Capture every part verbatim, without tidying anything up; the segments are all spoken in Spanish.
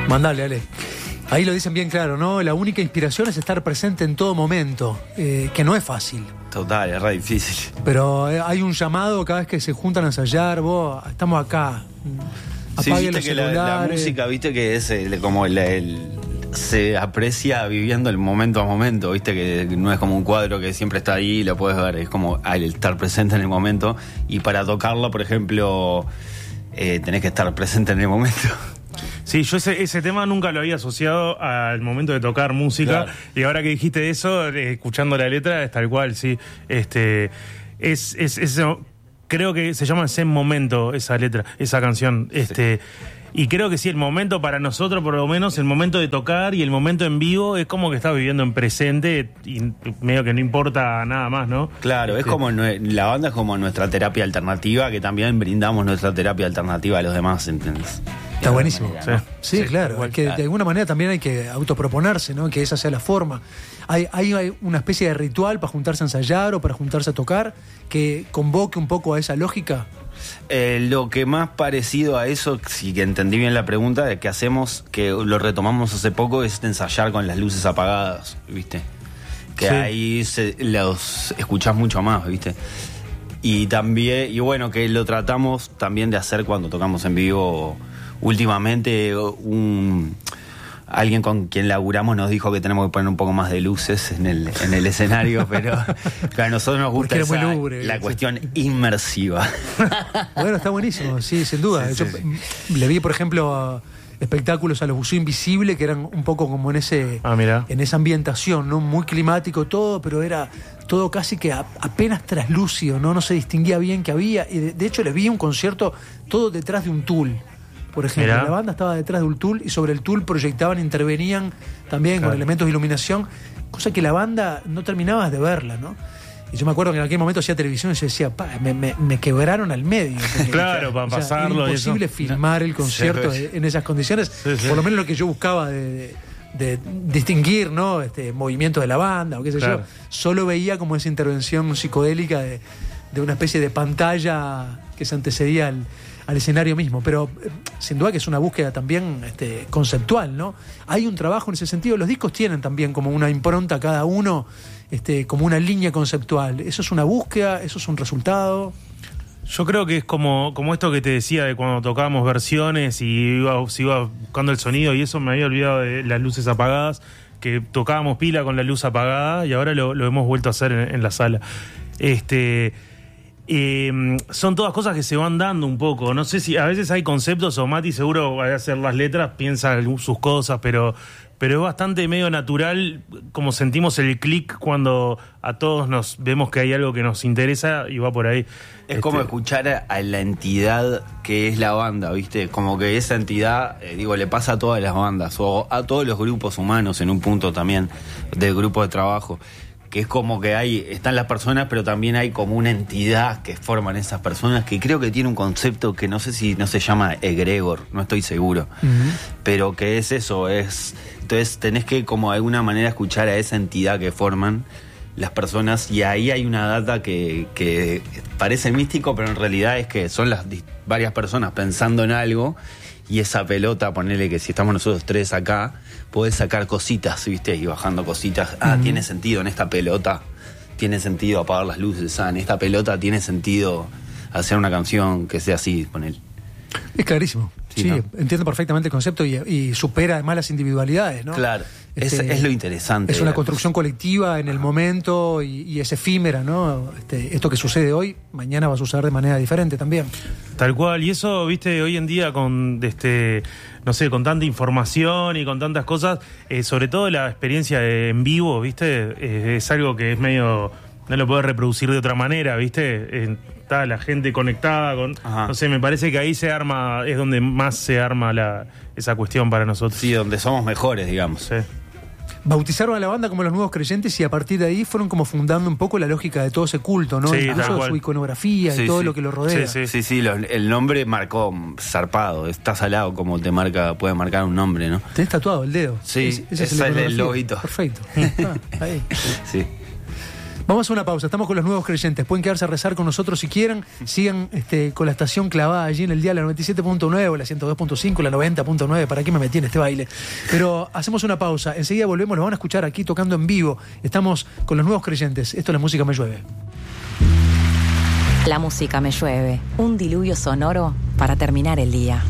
Mandale, Ale. Ahí lo dicen bien claro, ¿no? La única inspiración es estar presente en todo momento, eh, que no es fácil. Total, es re difícil. Pero eh, hay un llamado cada vez que se juntan a ensayar, vos, estamos acá. Sí, Apague viste los que la, celulares. la música, viste que es el, como el, el se aprecia viviendo el momento a momento, viste que no es como un cuadro que siempre está ahí y lo puedes ver, es como el estar presente en el momento. Y para tocarlo, por ejemplo, eh, tenés que estar presente en el momento. Sí, yo ese, ese tema nunca lo había asociado al momento de tocar música, claro. Y ahora que dijiste eso, eh, escuchando la letra, es tal cual, sí. Este, es, es, es, creo que se llama Zen Momento esa letra, esa canción. Este, sí. Y creo que sí, el momento para nosotros, por lo menos, el momento de tocar y el momento en vivo es como que estás viviendo en presente y medio que no importa nada más, ¿no? Claro, este... es como la banda es como nuestra terapia alternativa, que también brindamos nuestra terapia alternativa a los demás, ¿entendés? Está buenísimo. Manera, ¿no? Sí, sí, claro. Igual, que claro. De alguna manera también hay que autoproponerse, ¿no? Que esa sea la forma. Hay, hay, hay una especie de ritual para juntarse a ensayar o para juntarse a tocar que convoque un poco a esa lógica. Eh, lo que más parecido a eso, si que entendí bien la pregunta, de que hacemos, que lo retomamos hace poco, es ensayar con las luces apagadas, ¿viste? Que sí. Ahí se, los escuchás mucho más, ¿viste? Y también, y bueno, que lo tratamos también de hacer cuando tocamos en vivo. Últimamente un alguien con quien laburamos nos dijo que tenemos que poner un poco más de luces en el, en el escenario, pero a nosotros nos gusta esa, lubre, la sí. cuestión inmersiva. Bueno, está buenísimo, sí, sin duda. Sí, Yo sí, sí. le vi, por ejemplo, espectáculos a los Buceo Invisible, que eran un poco como en ese ah, mira. en esa ambientación, ¿no? Muy climático todo, pero era todo casi que a, apenas traslúcido, ¿no? No se distinguía bien que había. Y de, de hecho, le vi un concierto todo detrás de un tul. Por ejemplo, ¿Era? La banda estaba detrás de un tul y sobre el tul proyectaban, intervenían también claro. con elementos de iluminación, cosa que la banda no terminabas de verla, ¿no? Y yo me acuerdo que en aquel momento hacía televisión y yo decía, pa, me, me, me quebraron al medio. Porque, claro, para pasarlo. Era imposible eso. filmar el concierto sí, en esas condiciones, sí, sí. Por lo menos lo que yo buscaba de, de, de distinguir, ¿no? Este movimiento de la banda o qué sé claro. yo. Solo veía como esa intervención psicodélica de, de una especie de pantalla que se antecedía al al escenario mismo, pero eh, sin duda que es una búsqueda también este, conceptual, ¿no? Hay un trabajo en ese sentido, los discos tienen también como una impronta cada uno, este, como una línea conceptual. ¿Eso es una búsqueda? ¿Eso es un resultado? Yo creo que es como, como esto que te decía de cuando tocábamos versiones y iba, se iba buscando el sonido, y eso me había olvidado de las luces apagadas, que tocábamos pila con la luz apagada y ahora lo, lo hemos vuelto a hacer en, en la sala. Este... Eh, son todas cosas que se van dando un poco. No sé si a veces hay conceptos, o Mati seguro va a hacer las letras, piensa sus cosas, pero, pero es bastante medio natural como sentimos el clic cuando a todos nos vemos que hay algo que nos interesa y va por ahí. Es este... como escuchar a, a la entidad que es la banda, ¿viste? Como que esa entidad, eh, digo, le pasa a todas las bandas o a todos los grupos humanos en un punto también del grupo de trabajo. Que es como que hay, están las personas, pero también hay como una entidad que forman esas personas, que creo que tiene un concepto que no sé si no se llama egregor, no estoy seguro, uh-huh. pero que es eso, es entonces tenés que como de alguna manera escuchar a esa entidad que forman las personas, y ahí hay una data que, que parece místico, pero en realidad es que son las varias personas pensando en algo. Y esa pelota, ponele que si estamos nosotros tres acá, podés sacar cositas, ¿viste? Y bajando cositas. Ah, uh-huh. Tiene sentido en esta pelota, tiene sentido apagar las luces. Ah, en esta pelota tiene sentido hacer una canción que sea así, ponele. Es clarísimo. Sí, sí, ¿no? Entiendo perfectamente el concepto y, y supera además las individualidades, ¿no? Claro, este, es, es lo interesante. Es una construcción colectiva en el momento y, y es efímera, ¿no? Este, esto que sucede hoy, mañana va a suceder de manera diferente también. Tal cual, y eso, viste, hoy en día con, este, no sé, con tanta información y con tantas cosas, eh, sobre todo la experiencia de, en vivo, viste, eh, es algo que es medio, no lo puedes reproducir de otra manera, viste, eh, está la gente conectada con, Ajá. no sé, me parece que ahí se arma, es donde más se arma la, esa cuestión para nosotros. Sí, donde somos mejores, digamos. Sí. Bautizaron a la banda como los Nuevos Creyentes y a partir de ahí fueron como fundando un poco la lógica de todo ese culto, ¿no? Sí, incluso su iconografía sí, y todo sí. lo que lo rodea. Sí, sí, sí, sí lo, el nombre marcó zarpado, está salado como te marca, puede marcar un nombre, ¿no? Tenés tatuado el dedo. Sí, ese es el, el lobito. Perfecto. Ah, ahí. Sí. Vamos a una pausa, estamos con los nuevos creyentes. Pueden quedarse a rezar con nosotros si quieren. Sigan este, con la estación clavada allí en el día, la noventa y siete punto nueve, o la ciento dos punto cinco, la noventa punto nueve. ¿Para qué me metí en este baile? Pero hacemos una pausa. Enseguida volvemos, lo van a escuchar aquí tocando en vivo. Estamos con los nuevos creyentes. Esto es La Música Me Llueve. La música me llueve. Un diluvio sonoro para terminar el día.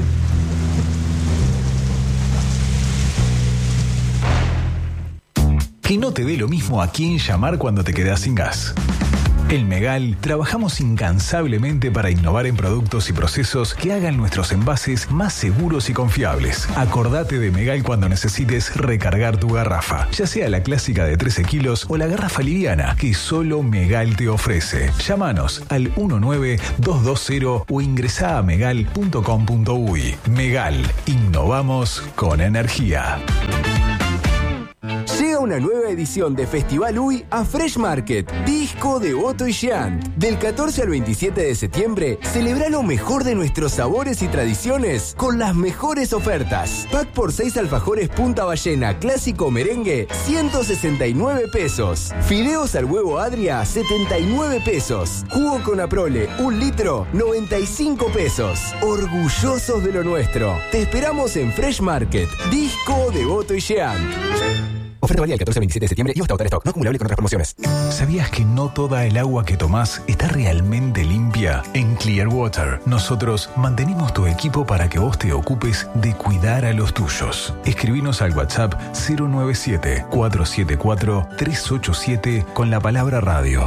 Que no te dé lo mismo a quién llamar cuando te quedás sin gas. En Megal trabajamos incansablemente para innovar en productos y procesos que hagan nuestros envases más seguros y confiables. Acordate de Megal cuando necesites recargar tu garrafa, ya sea la clásica de trece kilos o la garrafa liviana que solo Megal te ofrece. Llámanos al uno nueve dos dos cero o ingresá a megal punto com punto uy. Megal, innovamos con energía. Llega una nueva edición de Festival U I a Fresh Market, disco de Otto y Jean. Del catorce al veintisiete de septiembre, celebra lo mejor de nuestros sabores y tradiciones con las mejores ofertas. Pack por seis alfajores Punta Ballena, clásico merengue, ciento sesenta y nueve pesos. Fideos al huevo Adria, setenta y nueve pesos. Jugo con Aprole, un litro, noventa y cinco pesos. Orgullosos de lo nuestro. Te esperamos en Fresh Market, disco de Otto y Jean. Oferta válida del catorce al veintisiete de septiembre y hasta agotar stock. No acumulable con otras promociones. ¿Sabías que no toda el agua que tomás está realmente limpia? En Clearwater, nosotros mantenemos tu equipo para que vos te ocupes de cuidar a los tuyos. Escribinos al WhatsApp cero nueve siete cuatro siete cuatro tres ocho siete con la palabra radio.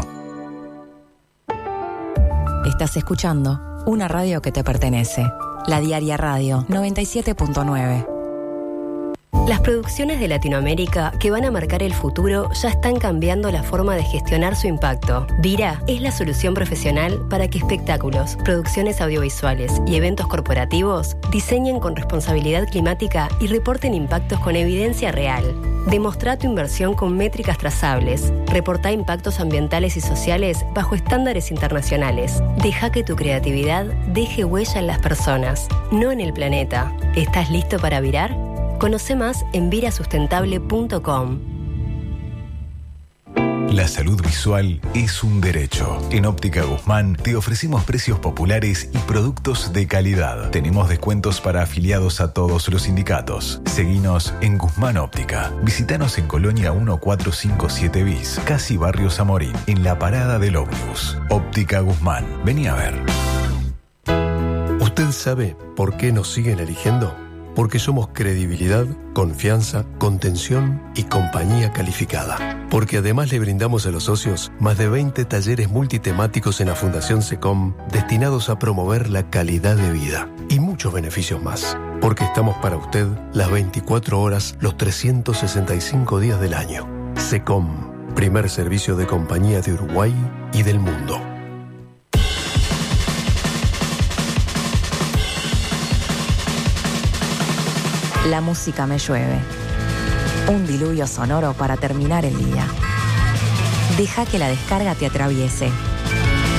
Estás escuchando una radio que te pertenece. La Diaria Radio noventa y siete punto nueve. Las producciones de Latinoamérica que van a marcar el futuro ya están cambiando la forma de gestionar su impacto. Vira es la solución profesional para que espectáculos, producciones audiovisuales y eventos corporativos diseñen con responsabilidad climática y reporten impactos con evidencia real. Demostrá tu inversión con métricas trazables. Reportá impactos ambientales y sociales bajo estándares internacionales. Deja que tu creatividad deje huella en las personas, no en el planeta. ¿Estás listo para virar? Conoce más en vira sustentable punto com. La salud visual es un derecho. En Óptica Guzmán te ofrecemos precios populares y productos de calidad. Tenemos descuentos para afiliados a todos los sindicatos. Seguinos en Guzmán Óptica. Visítanos en Colonia mil cuatrocientos cincuenta y siete bis, casi Barrio Zamorín, en la parada del ómnibus. Óptica Guzmán. Vení a ver. ¿Usted sabe por qué nos siguen eligiendo? Porque somos credibilidad, confianza, contención y compañía calificada. Porque además le brindamos a los socios más de veinte talleres multitemáticos en la Fundación SECOM destinados a promover la calidad de vida y muchos beneficios más. Porque estamos para usted las veinticuatro horas, los trescientos sesenta y cinco días del año. SECOM, primer servicio de compañía de Uruguay y del mundo. La música me llueve. Un diluvio sonoro para terminar el día. Deja que la descarga te atraviese.